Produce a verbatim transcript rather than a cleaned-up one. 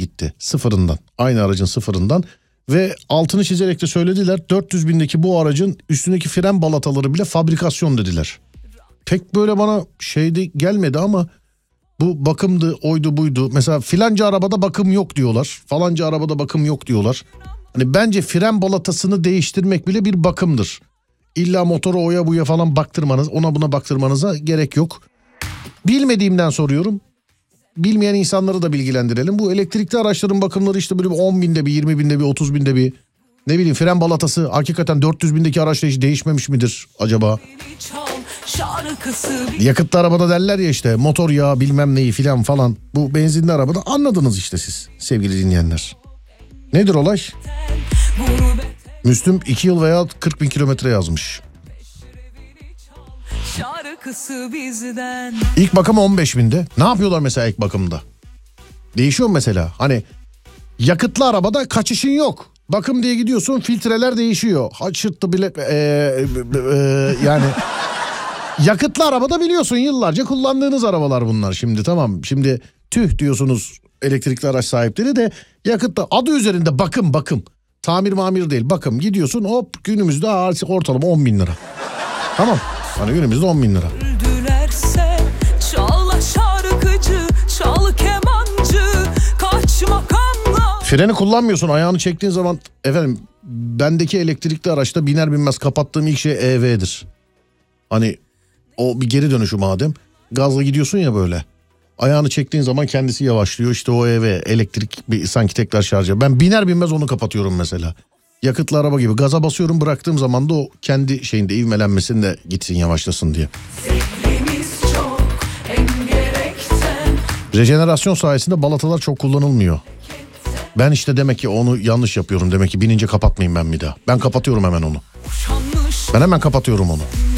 gitti sıfırından, aynı aracın sıfırından ve altını çizerek de söylediler, dört yüz bindeki bu aracın üstündeki fren balataları bile fabrikasyon dediler. Pek böyle bana şeyde gelmedi ama bu bakımdı, oydu buydu. Mesela filanca arabada bakım yok diyorlar, falanca arabada bakım yok diyorlar. Hani bence fren balatasını değiştirmek bile bir bakımdır. İlla motoru oya buya falan baktırmanız, ona buna baktırmanıza gerek yok. Bilmediğimden soruyorum. Bilmeyen insanları da bilgilendirelim. Bu elektrikli araçların bakımları işte böyle on binde bir, yirmi binde bir, otuz binde bir. Ne bileyim, fren balatası hakikaten dört yüz bindeki araçta hiç değişmemiş midir acaba? Yakıtlı arabada derler ya işte motor yağı bilmem neyi filan falan. Bu benzinli arabada anladınız işte siz sevgili dinleyenler. Nedir olay? Müslüm iki yıl veya kırk bin kilometre yazmış. İlk bakım on beş binde. Ne yapıyorlar mesela ilk bakımda? Değişiyor mu mesela? Hani yakıtlı arabada kaçışın yok. Bakım diye gidiyorsun, filtreler değişiyor. Haçırttı bile ee, e, yani yakıtlı arabada biliyorsun yıllarca kullandığınız arabalar bunlar şimdi, tamam. Şimdi tüh diyorsunuz elektrikli araç sahipleri de, yakıtlı adı üzerinde bakım bakım. Tamir mamir değil, bakım, gidiyorsun hop günümüzde artık ortalama on bin lira. Tamam, hani günümüzde on bin lira. Çal şarkıcı, çal kemancı, kaç makamla. Freni kullanmıyorsun, ayağını çektiğin zaman efendim, bendeki elektrikli araçta biner binmez kapattığım ilk şey E V'dir. Hani o bir geri dönüşü madem, gazla gidiyorsun ya böyle. Ayağını çektiğin zaman kendisi yavaşlıyor, işte o E V, elektrik bir, sanki tekrar şarja. Ben biner binmez onu kapatıyorum mesela. Yakıtlı araba gibi gaza basıyorum, bıraktığım zaman da o kendi şeyinde ivmelenmesin de gitsin, yavaşlasın diye. Çok, rejenerasyon sayesinde balatalar çok kullanılmıyor. Ben işte demek ki onu yanlış yapıyorum, demek ki binince kapatmayayım ben bir daha. Ben kapatıyorum hemen onu. Ben hemen kapatıyorum onu.